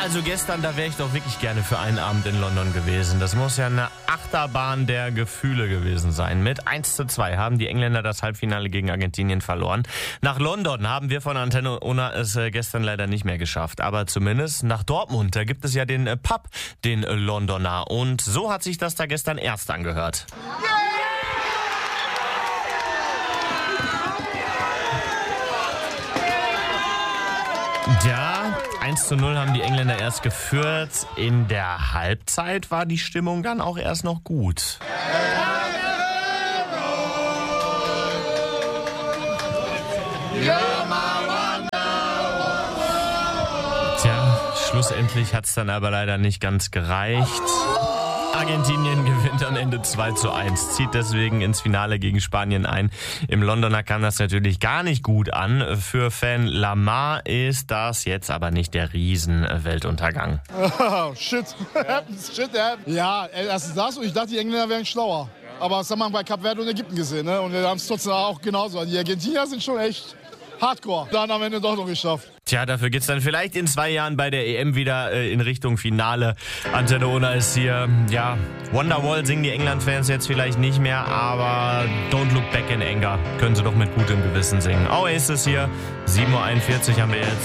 Also gestern, da wäre ich doch wirklich gerne für einen Abend in London gewesen. Das muss ja eine Achterbahn der Gefühle gewesen sein. Mit 1:2 haben die Engländer das Halbfinale gegen Argentinien verloren. Nach London haben wir von Antenne Unna es gestern leider nicht mehr geschafft. Aber zumindest nach Dortmund, da gibt es ja den Pub, den Londoner. Und so hat sich das da gestern erst angehört. Ja, 1:0 haben die Engländer erst geführt. In der Halbzeit war die Stimmung dann auch erst noch gut. Tja, schlussendlich hat es dann aber leider nicht ganz gereicht. Argentinien gewinnt am Ende 2:1, zieht deswegen ins Finale gegen Spanien ein. Im Londoner kam das natürlich gar nicht gut an. Für Fan Lamar ist das jetzt aber nicht der Riesen-Weltuntergang. Oh, shit. Shit happens. Ja, erstens das und ich dachte, die Engländer wären schlauer. Aber das haben wir bei Kap Verde und Ägypten gesehen, ne? Und wir haben es trotzdem auch genauso. Die Argentinier sind schon echt hardcore. Dann am Ende doch noch geschafft. Tja, dafür geht's dann vielleicht in 2 Jahren bei der EM wieder in Richtung Finale. Antenne Unna ist hier. Ja, Wonderwall singen die England-Fans jetzt vielleicht nicht mehr, aber Don't Look Back in Anger können sie doch mit gutem Gewissen singen. Oasis hier, 7:41 Uhr haben wir jetzt.